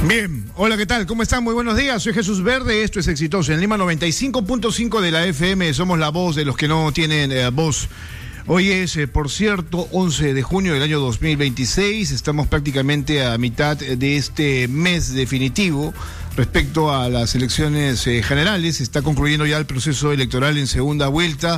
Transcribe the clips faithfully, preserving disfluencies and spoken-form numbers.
Bien, hola, ¿qué tal? ¿Cómo están? Muy buenos días, soy Jesús Verde, esto es Exitoso en Lima noventa y cinco punto cinco de la F M, somos la voz de los que no tienen eh, voz. Hoy es, eh, por cierto, once de junio del año dos mil veintiséis, estamos prácticamente a mitad de este mes definitivo respecto a las elecciones eh, generales, está concluyendo ya el proceso electoral en segunda vuelta.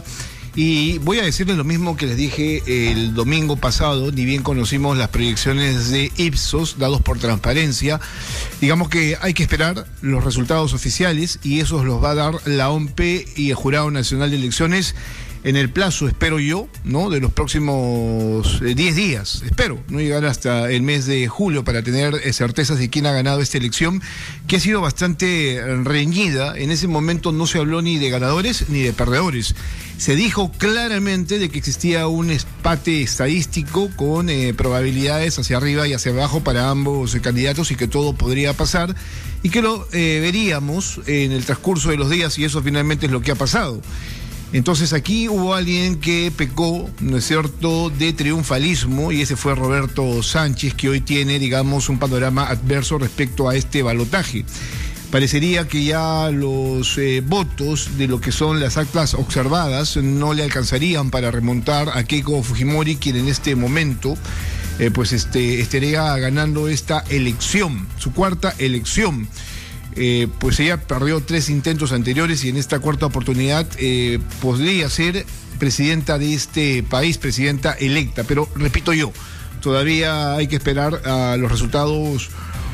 Y voy a decirles lo mismo que les dije el domingo pasado, ni bien conocimos las proyecciones de Ipsos dados por Transparencia. Digamos que hay que esperar los resultados oficiales y esos los va a dar la O M P E y el Jurado Nacional de Elecciones en el plazo, espero yo, ¿no?, de los próximos diez días. Espero no llegar hasta el mes de julio para tener eh, certezas de quién ha ganado esta elección, que ha sido bastante reñida. En ese momento no se habló ni de ganadores ni de perdedores. Se dijo claramente de que existía un empate estadístico con eh, probabilidades hacia arriba y hacia abajo para ambos eh, candidatos y que todo podría pasar y que lo eh, veríamos en el transcurso de los días, y eso finalmente es lo que ha pasado. Entonces aquí hubo alguien que pecó, ¿no es cierto?, de triunfalismo, y ese fue Roberto Sánchez, que hoy tiene, digamos, un panorama adverso respecto a este balotaje. Parecería que ya los eh, votos de lo que son las actas observadas no le alcanzarían para remontar a Keiko Fujimori, quien en este momento eh, pues este, estaría ganando esta elección, su cuarta elección. Eh, pues ella perdió tres intentos anteriores y en esta cuarta oportunidad eh, podría ser presidenta de este país, presidenta electa. Pero repito yo, todavía hay que esperar a los resultados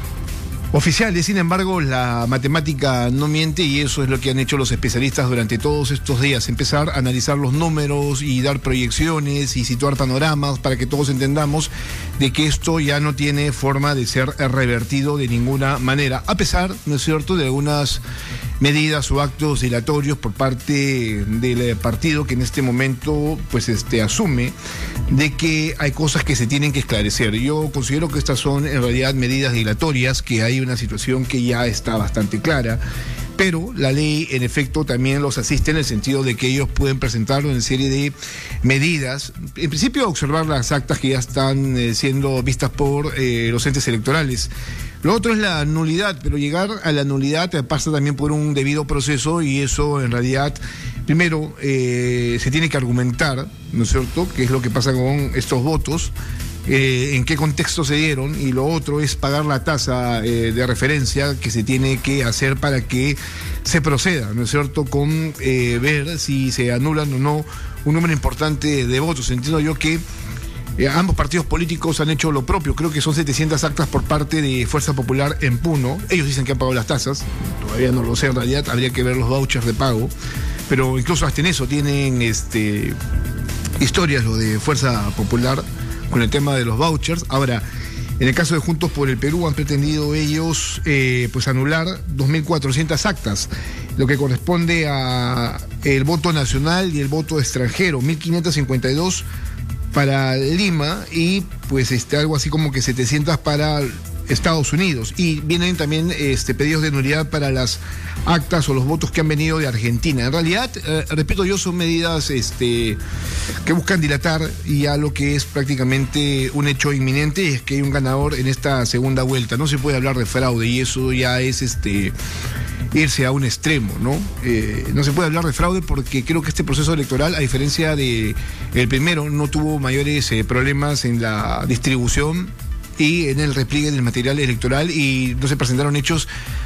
oficiales. Sin embargo, la matemática no miente y eso es lo que han hecho los especialistas durante todos estos días, empezar a analizar los números y dar proyecciones y situar panoramas para que todos entendamos de que esto ya no tiene forma de ser revertido de ninguna manera, a pesar, ¿no es cierto?, de algunas medidas o actos dilatorios por parte del partido que en este momento pues este asume de que hay cosas que se tienen que esclarecer. Yo considero que estas son en realidad medidas dilatorias, que hay una situación que ya está bastante clara, pero la ley en efecto también los asiste en el sentido de que ellos pueden presentar una serie de medidas, en principio observar las actas que ya están eh, siendo vistas por eh, los entes electorales. Lo otro es la nulidad, pero llegar a la nulidad pasa también por un debido proceso, y eso en realidad, primero, eh, se tiene que argumentar, ¿no es cierto?, qué es lo que pasa con estos votos, eh, en qué contexto se dieron, y lo otro es pagar la tasa eh, de referencia que se tiene que hacer para que se proceda, ¿no es cierto?, con eh, ver si se anulan o no un número importante de votos. Entiendo yo que Eh, ambos partidos políticos han hecho lo propio. Creo que son setecientas actas por parte de Fuerza Popular en Puno. Ellos dicen que han pagado las tasas, todavía no lo sé en realidad, habría que ver los vouchers de pago, pero incluso hasta en eso tienen este, historias lo de Fuerza Popular con el tema de los vouchers. Ahora, en el caso de Juntos por el Perú han pretendido ellos eh, pues anular dos mil cuatrocientas actas, lo que corresponde a el voto nacional y el voto extranjero, mil quinientas cincuenta y dos para Lima y pues este algo así como que setecientas para Estados Unidos, y vienen también este pedidos de nulidad para las actas o los votos que han venido de Argentina. En realidad, eh, repito yo, son medidas este que buscan dilatar ya lo que es prácticamente un hecho inminente, y es que hay un ganador en esta segunda vuelta. No se puede hablar de fraude, y eso ya es este irse a un extremo, ¿no? Eh, no se puede hablar de fraude porque creo que este proceso electoral, a diferencia de el primero, no tuvo mayores eh, problemas en la distribución y en el repliegue del material electoral, y no se presentaron hechos